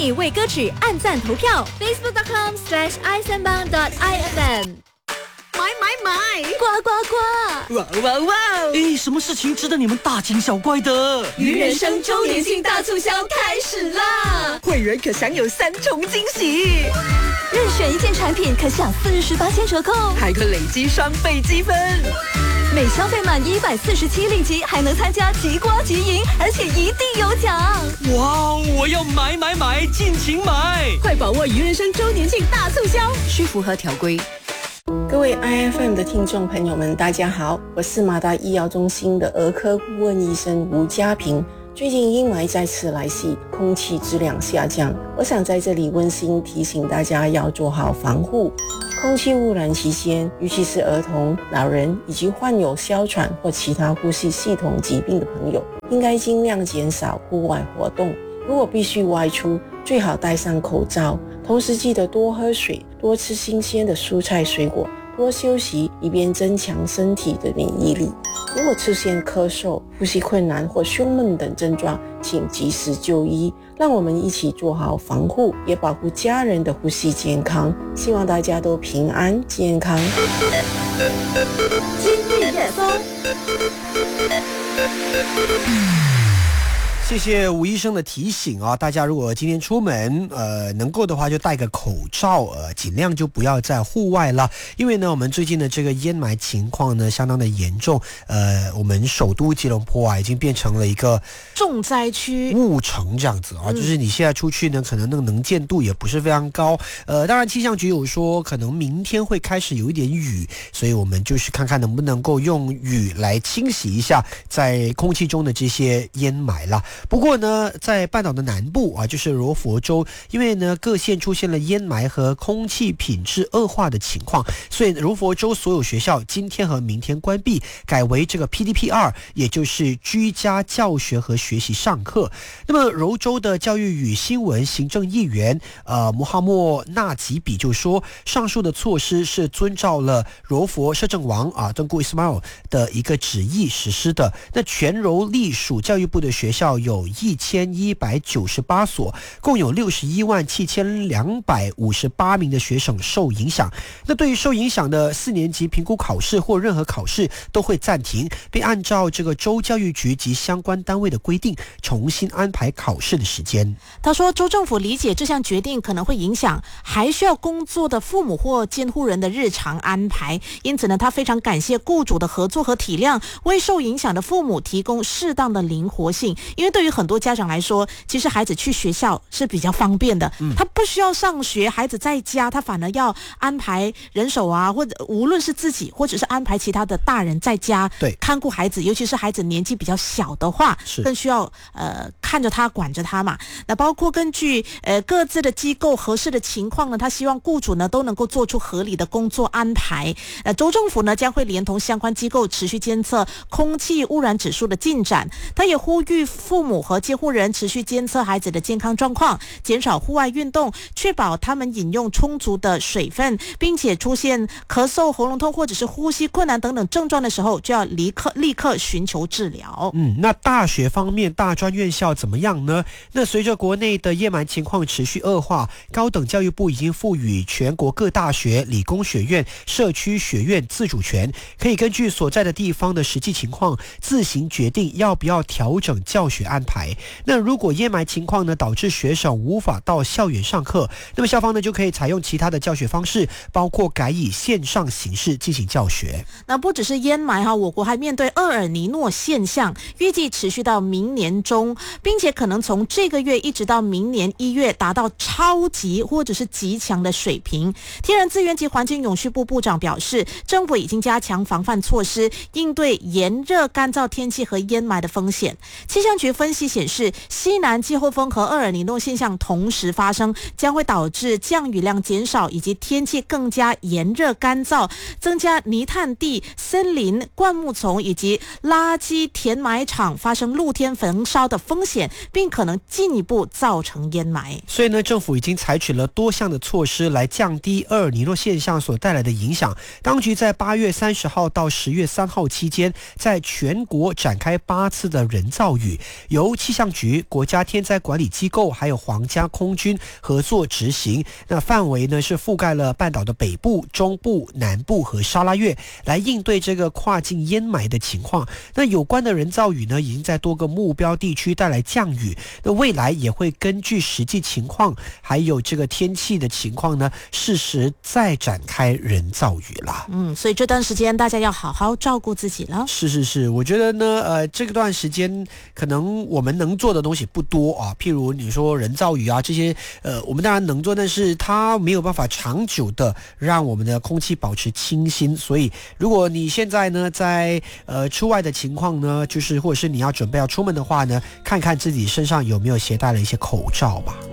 你为歌曲按赞投票 facebook.com/isanbang.ifm。买，呱呱呱！ 哇哇哇！ 诶，什么事情值得你们大惊小怪的？ 鱼人生周年庆大促销开始啦！ 会员可享有3重惊喜， 任选一件产品可享48%折扣， 还可累积双倍积分。 每消费满147令吉，还能参加即刮即赢，而且一定有奖！ 哇，我要买，尽情买！ 快把握鱼人生周年庆大促销，需符合条规。 各位 IFM 的听众朋友们，大家好，我是马大医药中心的儿科顾问医生吴家平。最近阴霾再次来袭，空气质量下降，我想在这里温馨提醒大家要做好防护。空气污染期间，尤其是儿童、老人以及患有哮喘或其他呼吸系统疾病的朋友，应该尽量减少户外活动。如果必须外出，最好戴上口罩，同时记得多喝水，多吃新鲜的蔬菜水果，多休息，以便增强身体的免疫力。如果出现咳嗽、呼吸困难或胸闷等症状，请及时就医。让我们一起做好防护，也保护家人的呼吸健康。希望大家都平安健康。 今日热搜。 谢谢吴医生的提醒啊！大家如果今天出门，能够的话就戴个口罩，尽量就不要在户外了。因为呢，我们最近的这个烟霾情况呢，相当的严重。我们首都吉隆坡啊，已经变成了一个重灾区、 雾城这样子啊，就是你现在出去呢，可能那个能见度也不是非常高。当然气象局有说，可能明天会开始有一点雨，所以我们就是看看能不能够用雨来清洗一下在空气中的这些烟霾啦。不过呢，在半岛的南部啊，就是柔佛州，因为呢各县出现了烟霾和空气品质恶化的情况，所以柔佛州所有学校今天和明天关闭，改为这个 PDP2， 也就是居家教学和学习上课。那么柔州的教育与新闻行政议员穆哈默纳吉比就说，上述的措施是遵照了柔佛摄政王敦固伊斯马尔的一个旨意实施的。那全柔隶属教育部的学校有1198所，共有617258名的学生受影响。那对于受影响的4年级评估考试或任何考试都会暂停，并按照这个州教育局及相关单位的规定重新安排考试的时间。 他说，州政府理解这项决定可能会影响还需要工作的父母或监护人的日常安排，因此呢，他非常感谢雇主的合作和体谅，为受影响的父母提供适当的灵活性。因为对于很多家长来说，其实孩子去学校是比较方便的，他不需要上学，孩子在家他反而要安排人手啊，或者无论是自己或者是安排其他的大人在家看顾孩子，尤其是孩子年纪比较小的话，更需要看着他管着他嘛。那包括根据各自的机构合适的情况呢，他希望雇主呢都能够做出合理的工作安排。州政府呢将会连同相关机构持续监测空气污染指数的进展。他也呼吁父母和监护人持续监测孩子的健康状况，减少户外运动，确保他们饮用充足的水分，并且出现咳嗽、喉咙痛或者是呼吸困难等等症状的时候，就要立刻寻求治疗。 那大学方面，大专院校怎么样呢？那随着国内的烟霾情况持续恶化，高等教育部已经赋予全国各大学、理工学院、社区学院自主权，可以根据所在的地方的实际情况自行决定要不要调整教学安排。那如果烟霾情况呢导致学生无法到校园上课，那么校方呢就可以采用其他的教学方式，包括改以线上形式进行教学。 那不只是烟霾我国还面对厄尔尼诺现象，预计持续到明年中，并且可能从这个月一直到明年1月达到超级或者是极强的水平。天然资源及环境永续部部长表示，政府已经加强防范措施，应对炎热干燥天气和烟霾的风险。气象局分析显示，西南季候风和厄尔尼诺现象同时发生，将会导致降雨量减少以及天气更加炎热干燥，增加泥炭地、森林、灌木丛以及垃圾填埋场发生露天焚烧的风险。 险，并可能进一步造成烟霾。 所以呢，政府已经采取了多项的措施来降低厄尔尼诺现象所带来的影响。当局在8月30号到10月3号期间，在全国展开8次的人造雨，由气象局、国家天灾管理机构还有皇家空军合作执行。那范围呢是覆盖了半岛的北部、中部、南部和沙拉越，来应对这个跨境烟霾的情况。那有关的人造雨呢，已经在多个目标地区带来降雨。那未来也会根据实际情况，还有这个天气的情况呢，适时再展开人造雨啦。 所以这段时间大家要好好照顾自己了。 是，我觉得呢，这段时间可能我们能做的东西不多啊，譬如你说人造雨啊这些，我们当然能做，但是它没有办法长久的让我们的空气保持清新。所以如果你现在呢在出外的情况呢，就是或者是你要准备要出门的话呢，看看自己身上有没有携带了一些口罩吧。